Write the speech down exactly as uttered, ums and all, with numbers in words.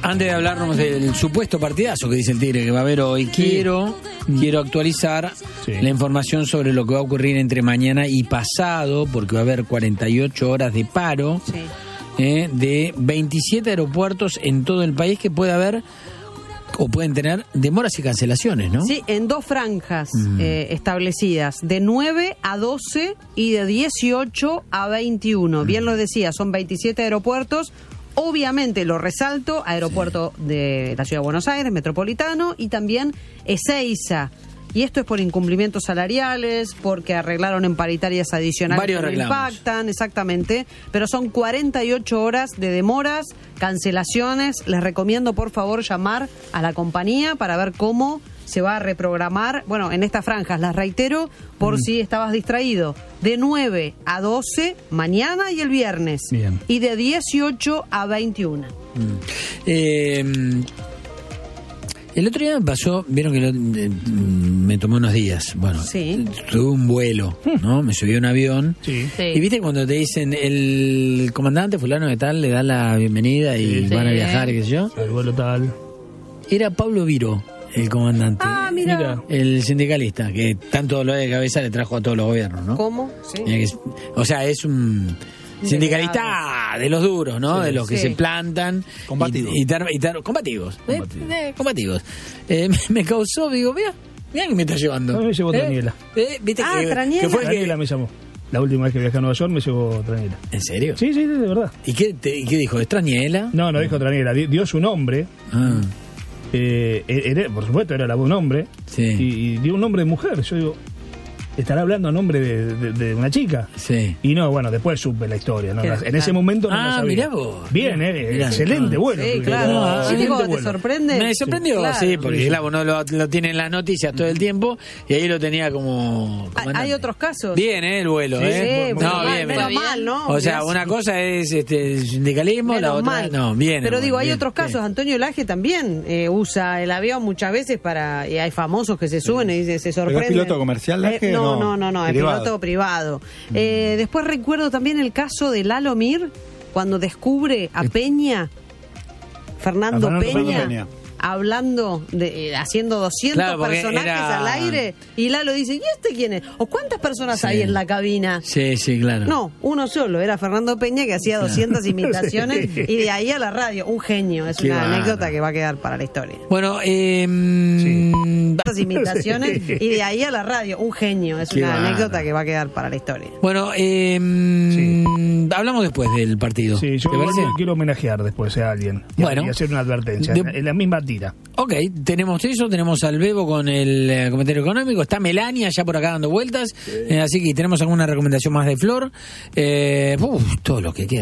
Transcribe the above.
Antes de hablarnos del supuesto partidazo que dice el Tigre que va a haber hoy, quiero, sí. quiero actualizar sí. la información sobre lo que va a ocurrir entre mañana y pasado, porque va a haber cuarenta y ocho horas de paro sí. eh, de veintisiete aeropuertos en todo el país que puede haber o pueden tener demoras y cancelaciones, ¿no? Sí, en dos franjas mm. eh, establecidas, de nueve a doce y de dieciocho a veintiuno. Mm. Bien lo decía, son veintisiete aeropuertos. Obviamente, lo resalto, aeropuerto sí. de la Ciudad de Buenos Aires, Metropolitano, y también Ezeiza. Y esto es por incumplimientos salariales, porque arreglaron en paritarias adicionales Varios que impactan, exactamente. Pero son cuarenta y ocho horas de demoras, cancelaciones. Les recomiendo, por favor, llamar a la compañía para ver cómo se va a reprogramar. Bueno, en estas franjas, las reitero, por mm. si estabas distraído. De nueve a doce, mañana y el viernes. Bien. Y de dieciocho a veintiuno. Mm. Eh... El otro día me pasó, vieron que lo, eh, me tomó unos días, bueno, sí. tuve un vuelo, ¿no? Me subí a un avión, sí. Sí. y viste cuando te dicen, el comandante fulano de tal le da la bienvenida y sí. van a viajar, qué sé yo. El vuelo tal. Era Pablo Viro, el comandante. Ah, mira. mira. El sindicalista, que tanto dolor de cabeza le trajo a todos los gobiernos, ¿no? ¿Cómo? Sí. O sea, es un... sindicalista de los duros, ¿no? Sí, de los que sí. se plantan. Combativos. Y, y, tar, y tar, combativos. Combativos. Eh, eh, combativos. Eh, me, me causó, digo, mira, mira que me está llevando. A mí me llevó ¿Eh? Traniela. Eh, ¿Viste ah, que, Traniela. Que fue Traniela que... me llamó. La última vez que viajé a Nueva York me llevó Traniela. ¿En serio? Sí, sí, de verdad. ¿Y qué, te, y qué dijo? ¿Es Traniela? No, no dijo Traniela. Dio su nombre. Ah. Eh, era, por supuesto, era la de un hombre. Sí. Y, y dio un nombre de mujer. Yo digo... estará hablando a nombre de, de, de una chica. Sí. Y no, bueno, después supe la historia. ¿no? En ese momento no ah, la sabía. Mirá vos. Bien, eh, mirá. excelente, bueno. Sí, claro. No, ¿Sí, no, ¿Te vuelo. sorprende? Me sorprendió, sí, claro. sí porque sí. Claro, uno lo, lo tiene en las noticias todo el tiempo y ahí lo tenía como... Hay otros casos. Bien, ¿eh? El vuelo, sí, ¿eh? Sí, no, mal, bien, menos bien. mal, ¿no? O sea, una cosa es este, el sindicalismo, menos la otra... Mal. No, bien. Pero digo, hay bien, otros casos. bien. Antonio Laje también eh, usa el avión muchas veces para... Y hay famosos que se suben sí. y se sorprenden. ¿Pero es piloto comercial, Laje? Eh, no, no, no, no, es piloto privado. Mm. Eh, después recuerdo también el caso de Lalo Mir, cuando descubre a Peña, Fernando, a Fernando Peña, Peña, hablando, de, eh, haciendo doscientos claro, personajes era... al aire, y Lalo dice, ¿y este quién es? ¿O cuántas personas sí. hay en la cabina? Sí, sí, claro. No, uno solo, era Fernando Peña, que hacía doscientas claro. imitaciones, sí. y de ahí a la radio, un genio, es Qué una barra. anécdota que va a quedar para la historia. Bueno, eh... Sí. imitaciones, sí. y de ahí a la radio, un genio, es Qué una barra. anécdota que va a quedar para la historia. Bueno, eh... sí. hablamos después del partido. Sí, yo quiero homenajear después a alguien, y, bueno, y hacer una advertencia, de... en la misma tira. Ok, tenemos eso, tenemos al Bebo con el eh, comentario económico, está Melania ya por acá dando vueltas, sí. eh, así que tenemos alguna recomendación más de Flor, eh, uf, todo lo que queda.